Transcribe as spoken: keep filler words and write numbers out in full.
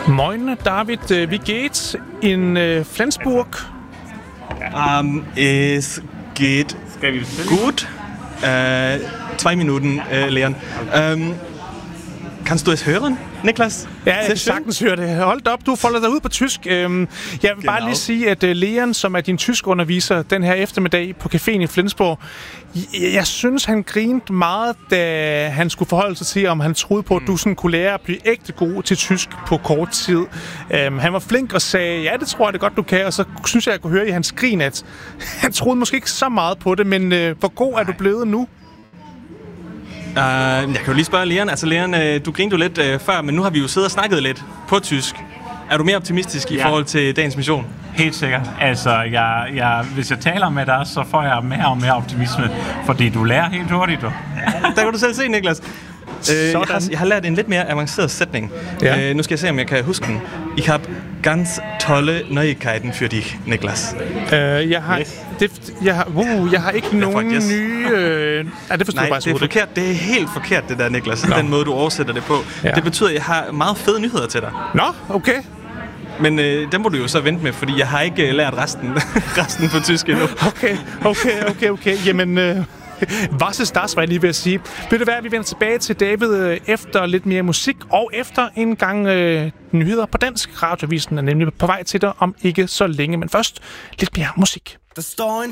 Moin, David. Wie geht's in äh, Flensburg? Um, es geht gut. Äh, zwei Minuten, äh, Leon. Ähm, kannst du es hören, Niklas? Ja, jeg kan sagtens høre det. Hold op, du folder dig ud på tysk. Øhm, jeg vil bare lige sige, at uh, Leon, som er din tyskunderviser den her eftermiddag på caféen i Flensborg, jeg, jeg synes, han grinede meget, da han skulle forholde sig til, om han troede på, at du sådan kunne lære at blive ægte god til tysk på kort tid. Øhm, han var flink og sagde, ja, det tror jeg det godt, du kan. Og så synes jeg, jeg kunne høre i hans grin, at han troede måske ikke så meget på det, men uh, hvor god er du blevet nu? Uh, jeg kan jo lige spørge Leon. Altså Leon, uh, du grinede jo lidt uh, før, men nu har vi jo siddet og snakket lidt på tysk. Er du mere optimistisk i ja. forhold til dagens mission? Helt sikkert. Altså, jeg, jeg, hvis jeg taler med dig, så får jeg mere og mere optimisme, fordi du lærer helt hurtigt. Du. Der kan du selv se, Niklas. Uh, jeg, har, jeg har lært en lidt mere avanceret sætning. Ja. Uh, nu skal jeg se, om jeg kan huske den. Ich hab ganz tolle Neuigkeiten für dich, Niklas. Uh, jeg har... Yes. Det, jeg, har, uh, jeg har ikke nogen yes. nye... Øh, ja, det forstår Nej, jeg bare det er forkert. Det er helt forkert, det der, Niklas. Nå. Den måde, du oversætter det på. Ja. Det betyder, at jeg har meget fede nyheder til dig. Nå, okay. Men øh, dem må du jo så vente med, fordi jeg har ikke øh, lært resten, resten på tysk endnu. Okay, okay, okay, okay. Jamen... Øh Was ist das, var jeg lige ved at sige. Vil det være, at vi vender tilbage til David øh, efter lidt mere musik, og efter en gang øh, nyheder på dansk. Radioavisen er nemlig på vej til dig om ikke så længe, men først lidt mere musik. Der står en